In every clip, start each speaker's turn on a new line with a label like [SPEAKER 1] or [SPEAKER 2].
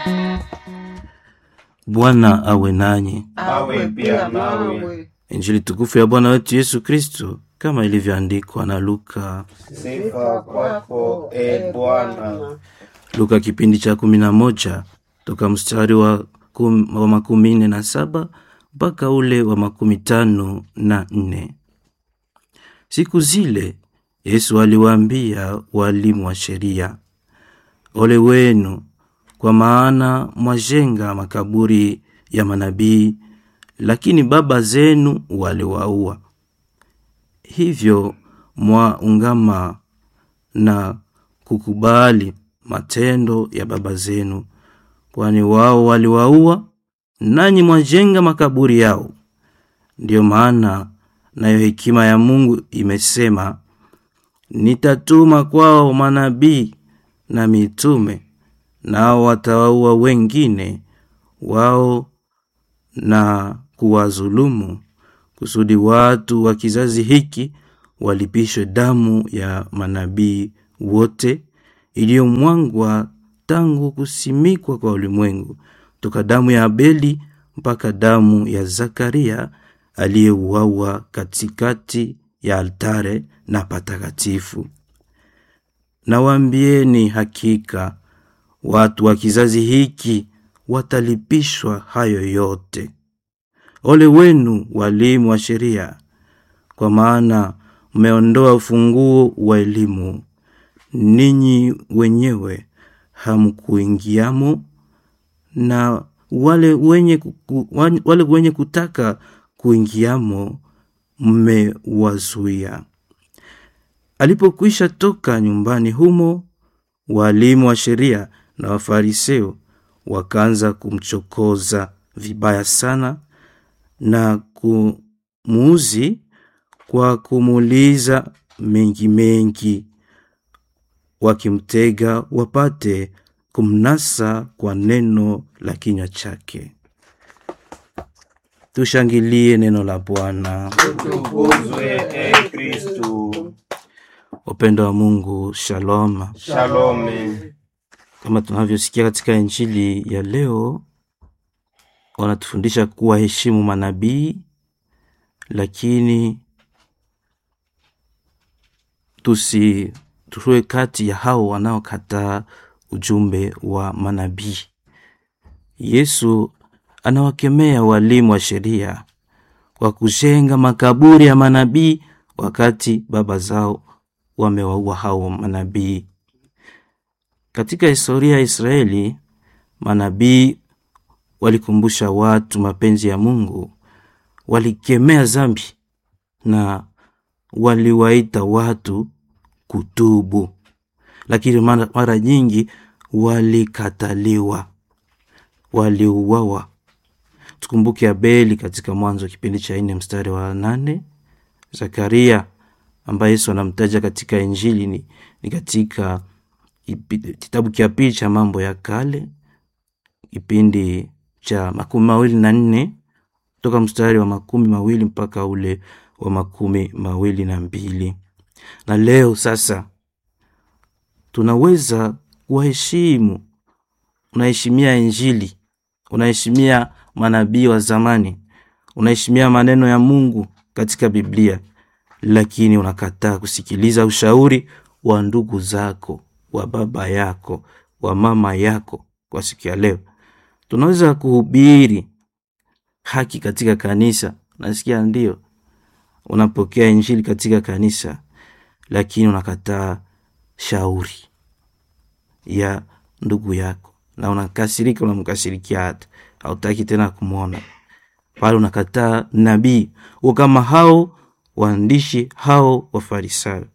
[SPEAKER 1] Bwana awe nanyi.
[SPEAKER 2] Awe pia nawe.
[SPEAKER 1] Injili tukufu ya Bwana wetu Yesu Kristo kama ilivyoandikwa na Luka.
[SPEAKER 2] Sifa kwako e Bwana.
[SPEAKER 1] Luka kipindi cha 11 toka mstari wa 47 mpaka ule wa 54. Siku zile Yesu aliwaambia walimu wa sheria, ole wenu, kwa maana mwajenga makaburi ya manabii, lakini baba zenu waliwaua. Hivyo mwaungama na kukubali matendo ya baba zenu, kwani wao waliwaua, nanyi mwajenga makaburi yao. Ndiyo maana nayo hekima ya Mungu imesema, nitatuma kwao manabii na mitume, nao watawaua wengine wao na kuwadhulumu, kusudi watu wa kizazi hiki walipishwe damu ya manabii wote iliyomwangwa tangu kusimikwa kwa ulimwengu, toka damu ya Abeli mpaka damu ya Zakaria aliyeuawa katikati ya altare na patakatifu. Nawaambieni hakika watu wa kizazi hiki watalipishwa hayo yote. Ole wenu walimu wa sheria, kwa maana mmeondoa ufunguo wa elimu. Ninyi wenyewe hamkuingiamo, na wale wenye kutaka kuingiamo mmewazuia. Alipokwisha toka nyumbani humo, walimu wa sheria na Wafariseo wakaanza kumchokoza vibaya sana na kumuuzi kwa kumuuliza mengi, wakimtega wapate kumnasa kwa neno la kinywa chake. Tushangilie neno la Bwana.
[SPEAKER 2] Utukuzwe e Kristo.
[SPEAKER 1] Upendo wa Mungu, shalom.
[SPEAKER 2] Shalom.
[SPEAKER 1] Kama tunavyosikia katika injili ya leo, wanatufundisha kuwa heshimu manabii, lakini tuwe kati ya hao wanaokataa ujumbe wa manabii. Yesu anawakemea walimu wa sheria kwa kujenga makaburi ya manabii wakati baba zao wamewaua hao manabii. Katika historia ya Israeli, manabii walikumbusha watu mapenzi ya Mungu, walikemea dhambi na waliwaita watu kutubu. Lakini mara nyingi walikataliwa, waliuawa. Tukumbuke Abeli katika Mwanzo kipindi cha 4 mstari wa 8. Zakaria ambaye Yesu anamtaja katika Injili ni katika kitabu cha pili cha Mambo ya Kale kipindi cha 24 toka mstari wa 20 mpaka ule wa 22. Na leo sasa tunaweza kuheshimu, unaheshimia Injili, unaheshimia manabii wa zamani, unaheshimia maneno ya Mungu katika Biblia, lakini unakataa kusikiliza ushauri wa ndugu zako, wa baba yako, wa mama yako. Kwa siku ya leo tunaweza kuhubiri haki katika kanisa, nasikia ndio unapokea Injili katika kanisa, lakini unakataa shauri ya ndugu yako na unakasirika, unamkasirikia, hata hautaki tena kumuona. Pale unakataa nabii, kama hao waandishi, hao Wafarisayo.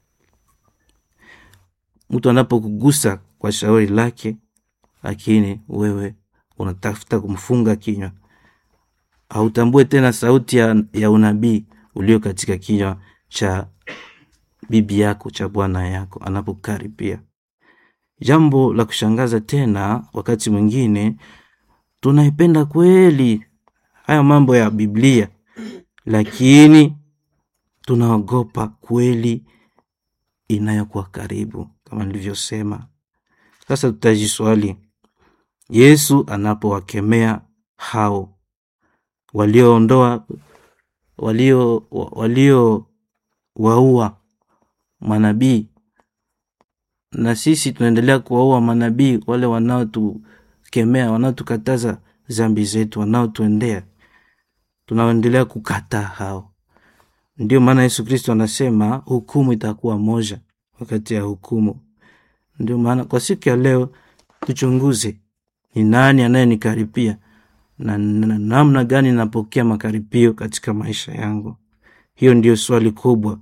[SPEAKER 1] Mtu anapokugusa kwa shauri lake, lakini wewe unatafuta kumfunga kinywa, hautambue tena sauti ya unabii ulio katika kinywa cha bibi yako, cha bwana yako anapokaribia. Jambo la kushangaza tena, wakati mwingine tunaipenda kweli haya mambo ya Biblia, lakini tunaogopa kweli inayokuwa karibu, kama nilivyosema. Sasa tutajiswali, Yesu anapowakemea hao walio waua manabii, na sisi tunaendelea kuwaua manabii, wale wanaotukemea, wanaotukataza dhambi zetu, wanaotuendea, tunaendelea kukataa hao. Ndio maana Yesu Kristo anasema hukumu itakuwa moja wakati ya hukumu. Ndio maana kwa siku ya leo tuchunguze ni nani anayenikaripia na namna gani napokea makaripio katika maisha yangu. Hiyo ndio swali kubwa.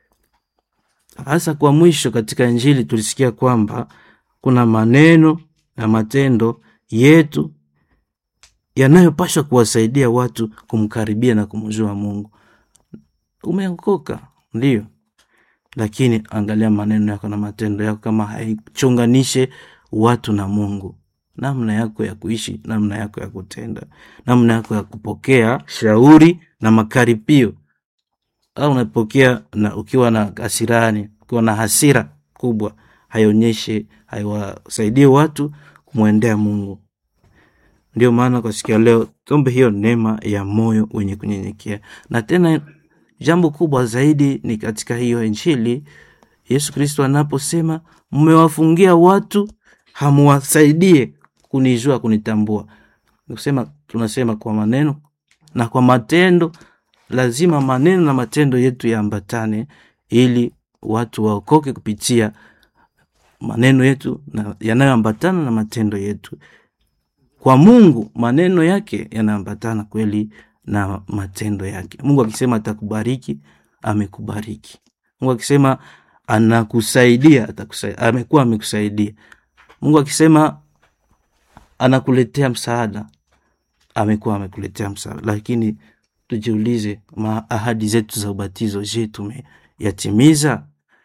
[SPEAKER 1] Hasa kwa mwisho katika Injili tulisikia kwamba kuna maneno na matendo yetu yanayopaswa kuwasaidia watu kumkaribia na kumjua Mungu. Umeokoka, ndio, lakini angalia maneno yako na matendo yako kama haichunganishe watu na Mungu. Namna yako ya kuishi, namna yako ya kutenda, namna yako ya kupokea shauri na makaripio, au unapokea na ukiwa na hasirani, ukiwa na hasira kubwa, haionyeshe, haiwasaidie watu kumwendea Mungu. Ndio maana kwa siku ya leo tuombe hiyo neema ya moyo wenye kunyenyekea. Na tena jambo kubwa zaidi ni katika hiyo Injili Yesu Kristo anaposema mmewafungia watu hamuwasaidie kunijua, kunitambua. Tunasema kwa maneno na kwa matendo. Lazima maneno na matendo yetu yaambatane ili watu waokoke kupitia maneno yetu na yanayoambatana na matendo yetu. Kwa Mungu maneno yake yanaambatana kweli na matendo yake. Mungu akisema atakubariki, amekubariki. Mungu akisema anakusaidia, atakusaidia, amekuwa amekusaidia. Mungu akisema anakuletea msaada, amekuwa amekuletea msaada. Lakini tujiulize, ahadi zetu za ubatizo, je, tumeyatimiza?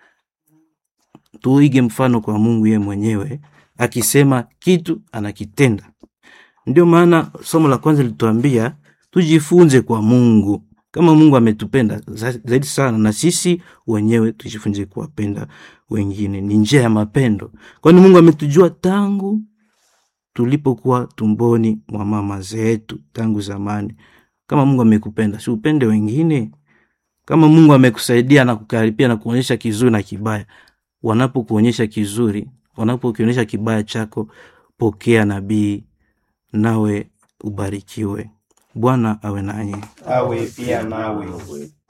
[SPEAKER 1] Tuige mfano kwa Mungu yeye mwenyewe, akisema kitu anakitenda. Ndio maana somo la kwanza lituambia tujifunze kwa Mungu. Kama Mungu ametupenda zaidi sana, na sisi wenyewe tujifunze kuwapenda wengine. Ni njia ya mapendo. Kwani Mungu ametujua tangu tulipokuwa tumboni mwa mama zetu, tangu zamani. Kama Mungu amekupenda, si upende wengine? Kama Mungu amekusaidia na kukaripia na kuonyesha kizuri na kibaya, wanapokuonyesha kizuri, wanapokuonyesha kibaya chako, pokea nabii, nawe ubarikiwe. Bwana awe nanyi.
[SPEAKER 2] Awe pia nawe.